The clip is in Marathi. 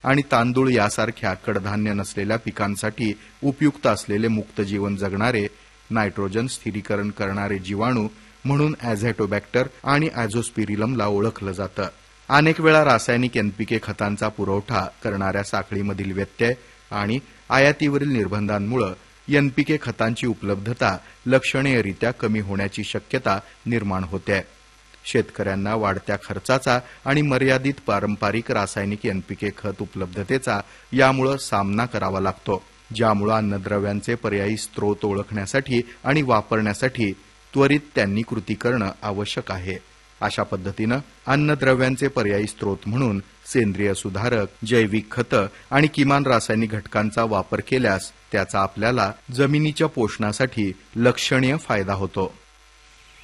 आणि तांदूळ यासारख्या कडधान्य नसलेल्या पिकांसाठी उपयुक्त असलेले मुक्त जीवन जगणारे नायट्रोजन स्थिरीकरण करणारे जीवाणू म्हणून ॲझॅटोबॅक्टर आणि ॲझोस्पिरिलमला ओळखलं जातं. अनेक वेळा रासायनिक एनपीके खतांचा पुरवठा करणाऱ्या साखळीमधील व्यत्यय आणि आयातीवरील निर्बंधांमुळे एनपीके खतांची उपलब्धता लक्षणीयरित्या कमी होण्याची शक्यता निर्माण होते. शेतकऱ्यांना वाढत्या खर्चाचा आणि मर्यादित पारंपरिक रासायनिक एनपीके खत उपलब्धतेचा यामुळे सामना करावा लागतो, ज्यामुळे अन्नद्रव्यांचे पर्यायी स्रोत ओळखण्यासाठी आणि वापरण्यासाठी त्वरित त्यांनी कृती करणं आवश्यक आहे. अशा पद्धतीनं अन्नद्रव्यांचे पर्यायी स्रोत म्हणून सेंद्रिय सुधारक, जैविक खतं आणि किमान रासायनिक घटकांचा वापर केल्यास त्याचा आपल्याला जमिनीच्या पोषणासाठी लक्षणीय फायदा होतो.